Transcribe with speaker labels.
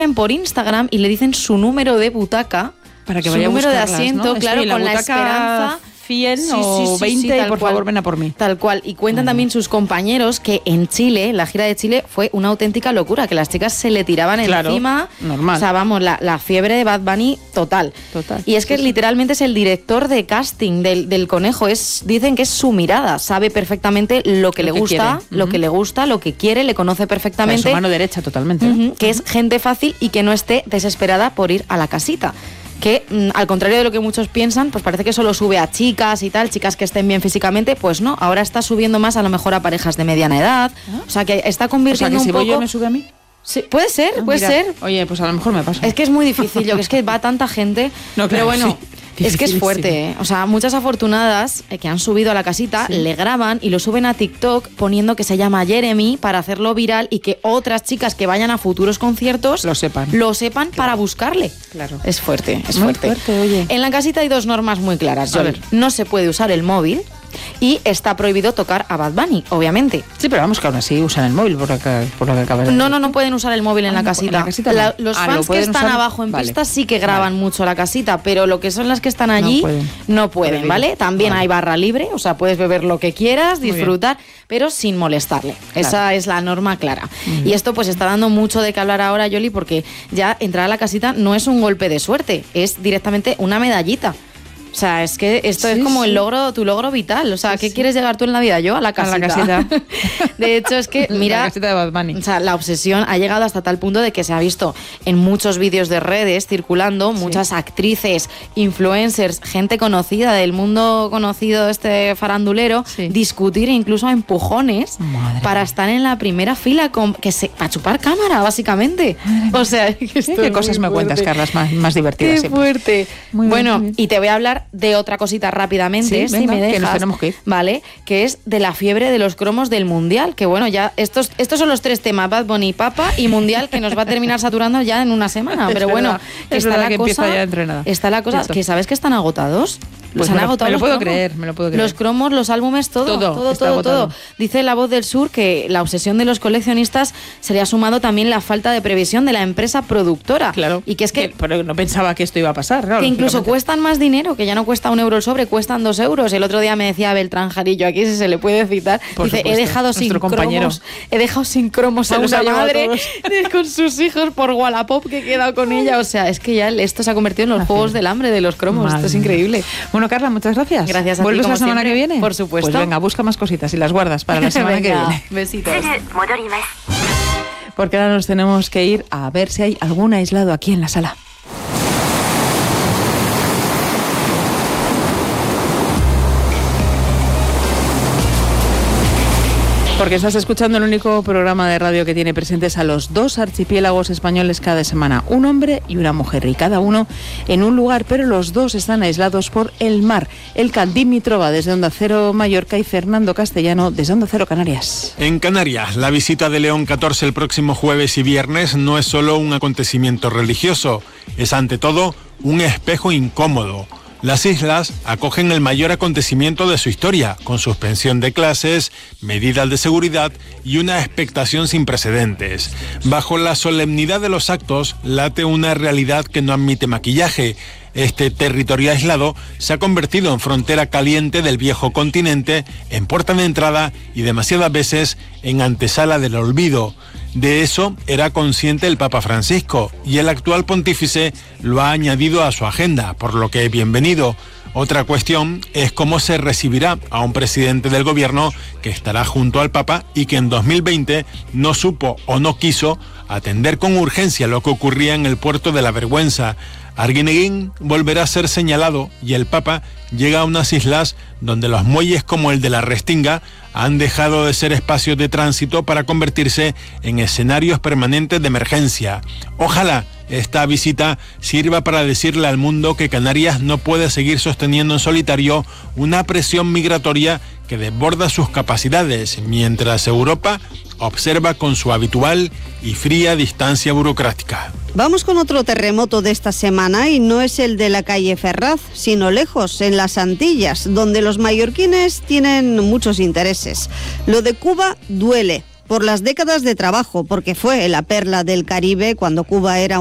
Speaker 1: por Instagram y le dicen su número de butaca,
Speaker 2: para que
Speaker 1: su
Speaker 2: vaya
Speaker 1: número
Speaker 2: a
Speaker 1: de
Speaker 2: buscarlas,
Speaker 1: asiento,
Speaker 2: ¿no?
Speaker 1: claro, con la esperanza...
Speaker 2: 100 o 20 y por favor ven a por mí.
Speaker 1: Tal cual. Y cuentan también sus compañeros que en Chile, la gira de Chile fue una auténtica locura, que las chicas se le tiraban encima.
Speaker 2: Normal.
Speaker 1: O sea, vamos, la fiebre de Bad Bunny total. Y es que literalmente es el director de casting del conejo. Dicen que es su mirada, sabe perfectamente lo que le gusta, lo que le gusta, lo que quiere, le conoce perfectamente.
Speaker 2: Es su mano derecha totalmente.
Speaker 1: Que es gente fácil y que no esté desesperada por ir a la casita. Que al contrario de lo que muchos piensan, pues parece que solo sube a chicas y tal, chicas que estén bien físicamente, pues no, ahora está subiendo más a lo mejor a parejas de mediana edad, o sea que está convirtiendo
Speaker 2: un poco...
Speaker 1: ¿voy
Speaker 2: yo me sube a mí?
Speaker 1: Sí, puede ser, puede ser.
Speaker 2: Oye, pues a lo mejor me pasa.
Speaker 1: Es que es muy difícil, es que va tanta gente,
Speaker 2: no, claro,
Speaker 1: pero bueno...
Speaker 2: Sí.
Speaker 1: Es que es fuerte, ¿eh? O sea, muchas afortunadas que han subido a la casita, le graban y lo suben a TikTok poniendo que se llama Jeremy para hacerlo viral y que otras chicas que vayan a futuros conciertos lo sepan claro. Para buscarle. Claro. Es fuerte, es
Speaker 2: muy
Speaker 1: fuerte.
Speaker 2: Oye.
Speaker 1: En la casita hay dos normas muy claras. A ver. No se puede usar el móvil y está prohibido tocar a Bad Bunny, obviamente.
Speaker 2: Sí, pero vamos que aún así usan el móvil por lo que acabas de decir.
Speaker 1: No pueden usar el móvil en la casita.
Speaker 2: ¿En la casita
Speaker 1: los fans que están abajo en pista sí que graban mucho la casita, pero lo que son las que están allí no pueden, ¿vale? También hay barra libre, o sea, puedes beber lo que quieras, disfrutar, pero sin molestarle. Claro. Esa es la norma clara. Y esto pues está dando mucho de qué hablar ahora, Yoli, porque ya entrar a la casita no es un golpe de suerte, es directamente una medallita. O sea, es que esto es como tu logro vital. O sea, ¿qué quieres llegar tú en la vida? Yo a la casita.
Speaker 2: A la casita.
Speaker 1: De hecho, es que, mira,
Speaker 2: la casita de Bad Bunny.
Speaker 1: O sea, la obsesión ha llegado hasta tal punto de que se ha visto en muchos vídeos de redes circulando, muchas actrices, influencers, gente conocida del mundo conocido farandulero, discutir incluso a empujones para estar en la primera fila para chupar cámara, básicamente. O sea,
Speaker 2: ¿qué cosas me cuentas, Carla? Más divertidas.
Speaker 1: Qué
Speaker 2: siempre.
Speaker 1: Fuerte. Muy bien. Y te voy a hablar de otra cosita rápidamente,
Speaker 2: si me dejas, que nos tenemos que ir.
Speaker 1: Vale, que es de la fiebre de los cromos del Mundial, que bueno, ya estos son los tres temas, Bad Bunny, Papa y Mundial, que nos va a terminar saturando ya en una semana, pero bueno, está la cosa, que sabes que están agotados.
Speaker 2: Pues
Speaker 1: han agotado
Speaker 2: me lo puedo creer.
Speaker 1: Los cromos, los álbumes, todo. Dice La Voz del Sur que la obsesión de los coleccionistas se le ha sumado también la falta de previsión de la empresa productora.
Speaker 2: Claro.
Speaker 1: Y que es que
Speaker 2: pero no pensaba que esto iba a pasar, claro.
Speaker 1: Que incluso cuestan más dinero, que ya no cuesta €1 el sobre, cuestan €2. El otro día me decía Beltrán Jarillo, aquí si se le puede citar, dice, he dejado sin cromos a una madre con sus hijos por Wallapop que he quedado con ella. O sea, es que ya esto se ha convertido en los juegos del hambre de los cromos. Esto es increíble.
Speaker 2: Bueno, Carla, muchas gracias.
Speaker 1: Gracias a ti.
Speaker 2: ¿Vuelves la semana
Speaker 1: siempre?
Speaker 2: que viene?
Speaker 1: Por supuesto.
Speaker 2: Pues venga, busca más cositas y las guardas para la semana que viene.
Speaker 1: Besitos.
Speaker 2: Porque ahora nos tenemos que ir a ver si hay algún aislado aquí en la sala. Porque estás escuchando el único programa de radio que tiene presentes a los dos archipiélagos españoles cada semana, un hombre y una mujer, y cada uno en un lugar, pero los dos están aislados por el mar. Elka Dimitrova desde Onda Cero Mallorca y Fernando Castellano desde Onda Cero Canarias.
Speaker 3: En Canarias, la visita de León XIV el próximo jueves y viernes no es solo un acontecimiento religioso, es ante todo un espejo incómodo. Las islas acogen el mayor acontecimiento de su historia, con suspensión de clases, medidas de seguridad y una expectación sin precedentes. Bajo la solemnidad de los actos late una realidad que no admite maquillaje. Este territorio aislado se ha convertido en frontera caliente del viejo continente, en puerta de entrada y demasiadas veces en antesala del olvido. De eso era consciente el Papa Francisco y el actual pontífice lo ha añadido a su agenda, por lo que bienvenido. Otra cuestión es cómo se recibirá a un presidente del gobierno que estará junto al Papa y que en 2020 no supo o no quiso atender con urgencia lo que ocurría en el puerto de la Vergüenza. Arguineguín volverá a ser señalado y el Papa llega a unas islas donde los muelles como el de la Restinga han dejado de ser espacios de tránsito para convertirse en escenarios permanentes de emergencia. Ojalá esta visita sirva para decirle al mundo que Canarias no puede seguir sosteniendo en solitario una presión migratoria que desborda sus capacidades, mientras Europa observa con su habitual y fría distancia burocrática.
Speaker 4: Vamos con otro terremoto de esta semana y no es el de la calle Ferraz, sino lejos, en las Antillas, donde los mallorquines tienen muchos intereses. Lo de Cuba duele. por las décadas de trabajo, porque fue la perla del Caribe cuando Cuba era